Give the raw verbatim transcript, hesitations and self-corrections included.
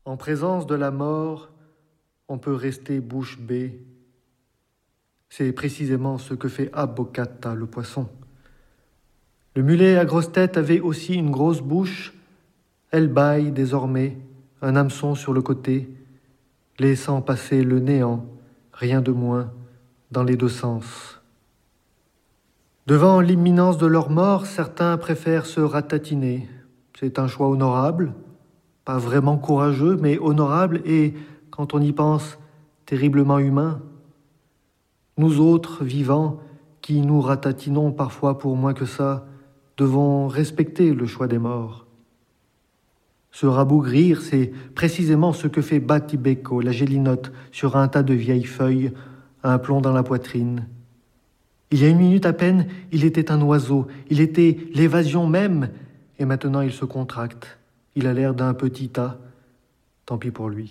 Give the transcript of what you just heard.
En présence de la mort, on peut rester bouche bée. C'est précisément ce que fait Abokata, le poisson. Le mulet à grosse tête avait aussi une grosse bouche. Elle bâille désormais, un hameçon sur le côté, laissant passer le néant, rien de moins, dans les deux sens. Devant l'imminence de leur mort, certains préfèrent se ratatiner. C'est un choix honorable, pas vraiment courageux, mais honorable et, quand on y pense, terriblement humain. Nous autres, vivants, qui nous ratatinons parfois pour moins que ça, devons respecter le choix des morts. Se rabougrir, c'est précisément ce que fait Batibeko, la gélinote, sur un tas de vieilles feuilles, un plomb dans la poitrine. Il y a une minute à peine, il était un oiseau, il était l'évasion même, et maintenant il se contracte. Il a l'air d'un petit tas, tant pis pour lui.